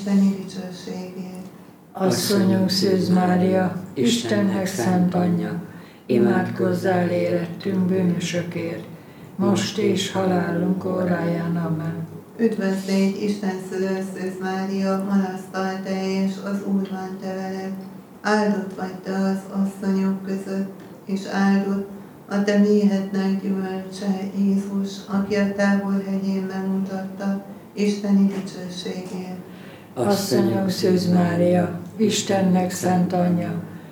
isteni dicsőségért. Asszonyunk Szűz Mária, Istennek szent anyja, imádkozzál érettünk bűnösökért, most és halálunk óráján. Amen. Üdvözl légy, Isten szülő Szűz Mária, marasztal teljes, az Úr van te veled. Áldott vagy te az asszonyok között, és áldott a te méhednek gyümölcse, Jézus, aki a Tábor hegyén megmutatta isteni dicsőségét. Asszonyunk Szűz Mária, Istennek szent anyja,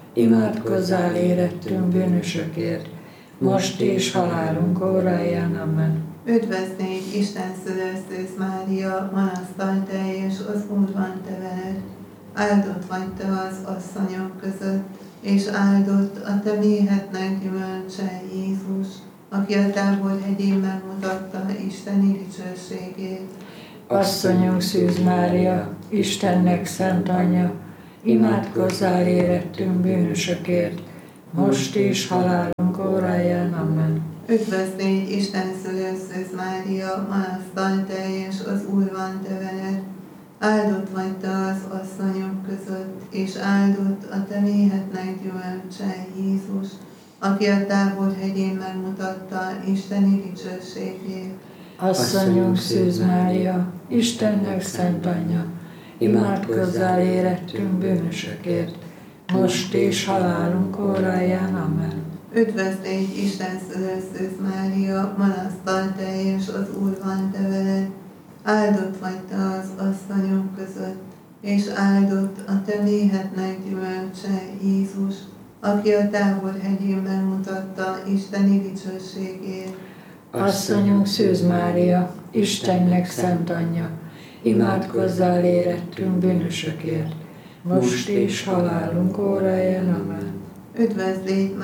imádkozzál érettünk bűnösökért, most és halálunk óráján. Amen. Üdvözl légy, Isten szülő Szűz Mária, marasztal teljes, az Úr van te veled. Áldott vagy te az asszonyok között, és áldott a te méhednek gyümölcse, Jézus, aki a Tábor hegyén megmutatta isteni dicsőségét. Asszonyunk Szűz Mária, Istennek szent anyja, imádkozzál érettünk bűnösökért, most és halálunk óráján. Amen. Üdvözl légy, Isten szülő Szűz Mária, marasztal teljes, az Úr van te veled. Áldott vagy te az asszonyok között, és áldott a te méhednek gyümölcse, Jézus, aki a Tábor hegyén megmutatta isteni dicsőségét. Asszonyunk Szűz Mária, Istennek szent anyja, imádkozzál érettünk bűnösökért, most és halálunk óráján. Amen. Üdvözl légy, Isten szülő Szűz Mária, marasztal teljes, az Úr van te veled. Áldott vagy te az asszonyok között, és áldott a te méhednek gyümölcse, Jézus, aki a Tábor hegyén megmutatta isteni dicsőségét. Asszonyunk Szűz Mária, Istennek szent anyja, imádkozzál érettünk bűnösökért, most és halálunk óráján. Amen. Üdvözl légy,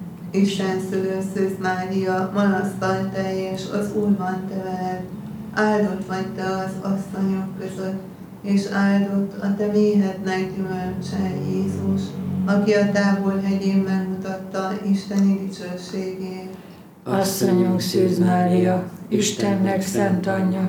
Isten szülő Szűz Mária, marasztal teljes, az Úr van te veled. Áldott vagy te az asszonyok között, és áldott a te méhednek gyümölcse, Jézus, aki a Tábor hegyén megmutatta isteni dicsőségét. Asszonyunk Szűz Mária, Istennek szent anyja,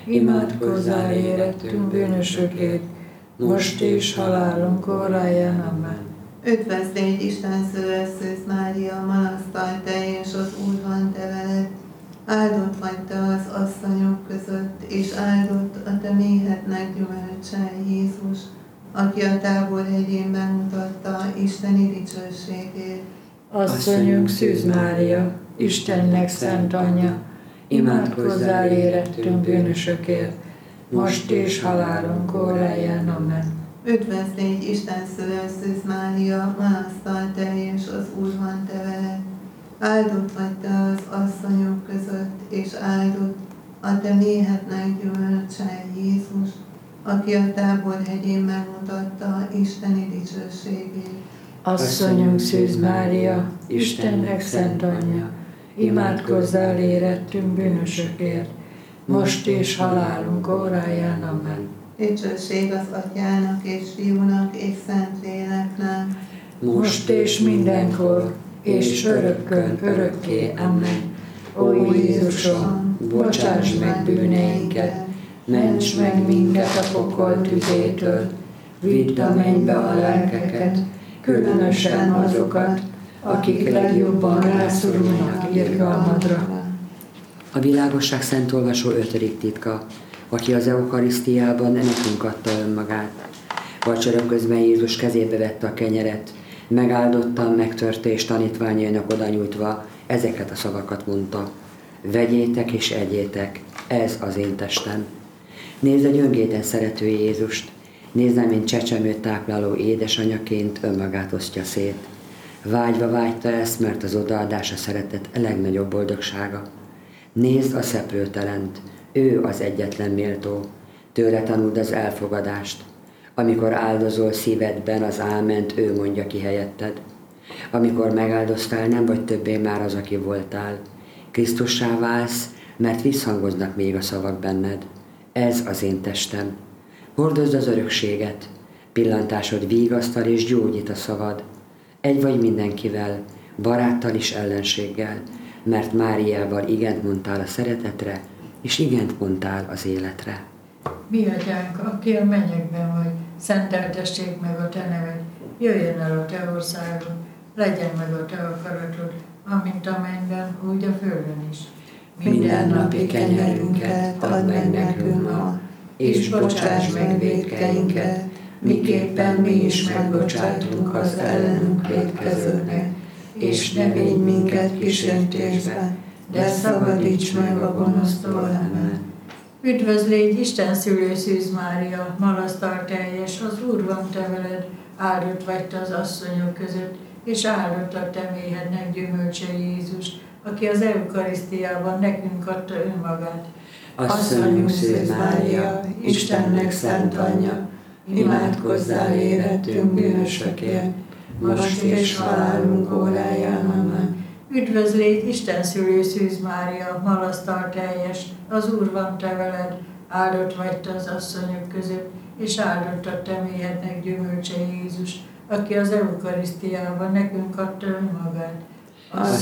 imádkozzál érettünk bűnösökért, most és halálunk óráján. Amen. Üdvözl légy, Isten szülő Szűz Mária, marasztal teljes, az Úr van te veled. Áldott vagy te az asszonyok között, és áldott a te méhednek gyümölcse, Jézus, aki a Tábor hegyén megmutatta isteni dicsőségét. Asszonyunk Szűz Mária, Istennek szent anyja, imádkozzál érettünk bűnösökért, most és halálunk óráján. Amen. Üdvözl légy, Isten szülő Szűz Mária, marasztal teljes, az Úr van te veled. Áldott vagy te az asszonyok között, és áldott a te méhednek gyümölcse, Jézus, aki a Tábor hegyén megmutatta isteni dicsőségét. Asszonyunk Szűz Mária, Istennek szent anyja, imádkozzál érettünk bűnösökért, most és halálunk óráján. Amen. Dicsőség az Atyának és Fiúnak és Szentléleknek, most és mindenkor, és örökkön örökké. Amen. Ó Jézusom, bocsáss meg bűneinket, ments meg minket a pokol tüzétől, vidd a mennybe a lelkeket, különösen azokat, akik legjobban rászorulnak irgalmadra. A világosság szent olvasó 5. titka, aki az eukarisztiában nekünk adta önmagát. Vacsora közben Jézus kezébe vette a kenyeret, megáldotta, megtörte és tanítványainak odanyújtva ezeket a szavakat mondta: vegyétek és egyétek, ez az én testem. Nézd a gyöngéden szerető Jézust, nézd, mint csecsemőt tápláló édesanyaként önmagát osztja szét. Vágyva vágyta ezt, mert az odaadás a szeretet legnagyobb boldogsága. Nézd a szeplőtelent, ő az egyetlen méltó, tőle tanuld az elfogadást. Amikor áldozol szívedben az áment, ő mondja ki helyetted. Amikor megáldoztál, nem vagy többé már az, aki voltál. Krisztussá válsz, mert visszhangoznak még a szavak benned. Ez az én testem. Hordozd az örökséget, pillantásod vigasztal és gyógyít a szavad. Egy vagy mindenkivel, baráttal és ellenséggel, mert Máriával igent mondtál a szeretetre, és igent mondtál az életre. Mi atyánk, aki a mennyekben szenteltessék meg a te neved, jöjjön el a te országod, legyen meg a te akaratod, amint a mennyben, úgy a földön is. Mindennapi kenyerünket add meg nekünk ma, és bocsáss meg vétkeinket, miképpen mi is megbocsátunk az ellenünk vétkezőknek, és ne védj minket kísértésbe, de szabadíts meg a gonosztól, amen. Üdvözlégy Isten szülő Szűz Mária, malasztal teljes, az Úr van te veled, áldott vagy te az asszonyok között, és áldott a te méhednek gyümölcse Jézus, aki az eukarisztiában nekünk adta önmagát. Asszonyunk Szűz Mária, Istennek szent anyja, imádkozzál érettünk bűnösökért, most és halálunk óráján, amen. Üdvözlégy Isten szülő Szűz Mária, malasztal teljes, az Úr van te veled, áldott vagy te az asszonyok között, és áldott a te méhednek gyümölcse Jézus, aki az eukarisztiában nekünk adta önmagát. Asszonyunk